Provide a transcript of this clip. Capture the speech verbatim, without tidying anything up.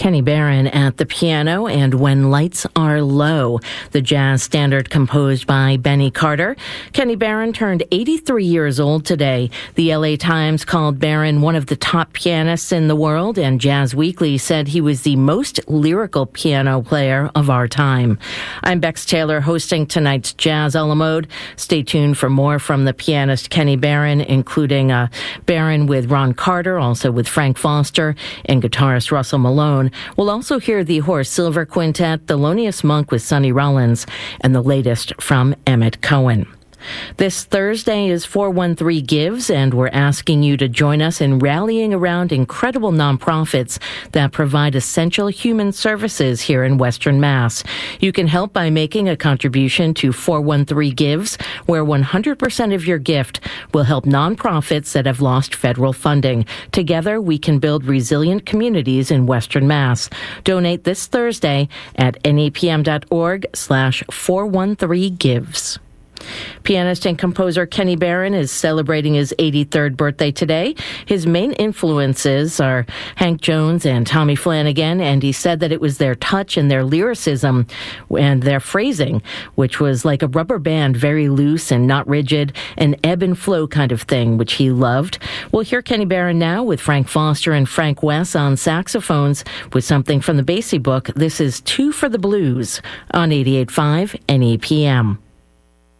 Kenny Barron at the piano and When Lights Are Low, the jazz standard composed by Benny Carter. Kenny Barron turned eighty-three years old today. The L A Times called Barron one of the top pianists in the world, and Jazz Weekly said he was the most lyrical piano player of our time. I'm Bex Taylor hosting tonight's Jazz a la Mode. Stay tuned for more from the pianist Kenny Barron, including uh, Barron with Ron Carter, also with Frank Foster, and guitarist Russell Malone. We'll also hear the Horace Silver Quintet, Thelonious Monk with Sonny Rollins, and the latest from Emmett Cohen. This Thursday is four one three Gives, and we're asking you to join us in rallying around incredible nonprofits that provide essential human services here in Western Mass. You can help by making a contribution to four one three Gives, where one hundred percent of your gift will help nonprofits that have lost federal funding. Together, we can build resilient communities in Western Mass. Donate this Thursday at nepm.org slash 413 gives. Pianist and composer Kenny Barron is celebrating his eighty-third birthday today. His main influences are Hank Jones and Tommy Flanagan, and he said that it was their touch and their lyricism and their phrasing, which was like a rubber band, very loose and not rigid, an ebb and flow kind of thing, which he loved. We'll hear Kenny Barron now with Frank Foster and Frank Wess on saxophones with something from the Basie book. This is Two for the Blues on eighty-eight point five N E P M.